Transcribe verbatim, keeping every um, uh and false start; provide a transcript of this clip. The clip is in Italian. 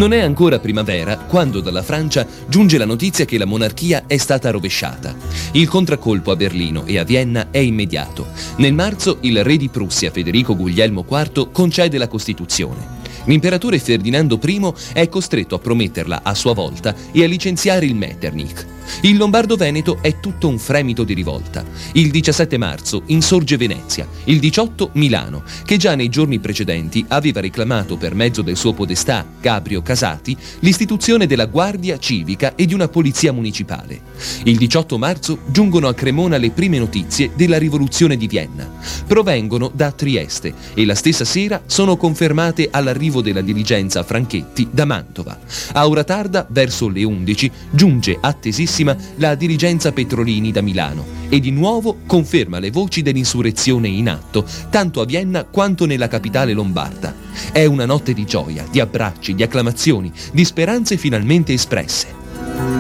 Non è ancora primavera quando dalla Francia giunge la notizia che la monarchia è stata rovesciata. Il contraccolpo a Berlino e a Vienna è immediato. Nel marzo il re di Prussia, Federico Guglielmo quarto, concede la Costituzione. L'imperatore Ferdinando primo è costretto a prometterla a sua volta e a licenziare il Metternich. Il Lombardo-Veneto è tutto un fremito di rivolta. Il diciassette marzo insorge Venezia, il diciotto Milano, che già nei giorni precedenti aveva reclamato per mezzo del suo podestà, Gabrio Casati, l'istituzione della Guardia Civica e di una polizia municipale. Il diciotto marzo giungono a Cremona le prime notizie della rivoluzione di Vienna. Provengono da Trieste e la stessa sera sono confermate all'arrivo della diligenza Franchetti da Mantova. A ora tarda, verso le undici, giunge attesissima la diligenza Petrolini da Milano e di nuovo conferma le voci dell'insurrezione in atto, tanto a Vienna quanto nella capitale lombarda. È una notte di gioia, di abbracci, di acclamazioni, di speranze finalmente espresse.